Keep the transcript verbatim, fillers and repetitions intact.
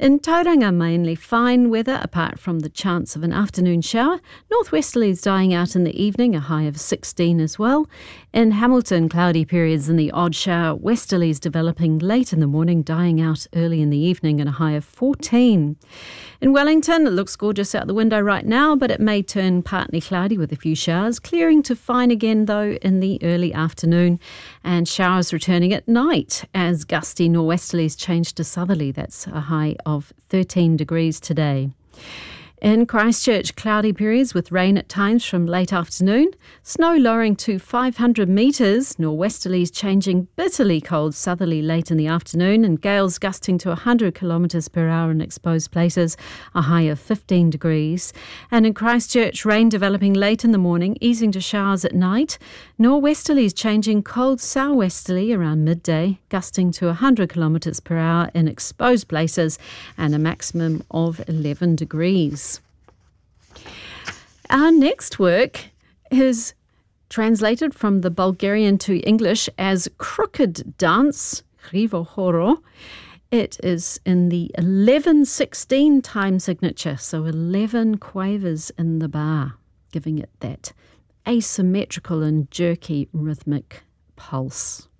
In Tauranga, mainly fine weather apart from the chance of an afternoon shower. Northwesterlies dying out in the evening, a high of sixteen as well. In Hamilton, cloudy periods and the odd shower. Westerlies developing late in the morning, dying out early in the evening and a high of fourteen. In Wellington, it looks gorgeous out the window right now, but it may turn partly cloudy with a few showers. Clearing to fine again, though, in the early afternoon. And showers returning at night as gusty nor'westerlies change to southerly. That's a high of thirteen degrees today. In Christchurch, cloudy periods with rain at times from late afternoon. Snow lowering to five hundred metres. Nor'westerlies changing bitterly cold southerly late in the afternoon, and gales gusting to one hundred kilometres per hour in exposed places, a high of fifteen degrees. And in Christchurch, rain developing late in the morning, easing to showers at night. Nor'westerlies changing cold sou'westerly around midday, gusting to one hundred kilometres per hour in exposed places, and a maximum of eleven degrees. Our next work is translated from the Bulgarian to English as Crooked Dance, Krivohoro. It is in the eleven sixteen time signature, so eleven quavers in the bar, giving it that asymmetrical and jerky rhythmic pulse.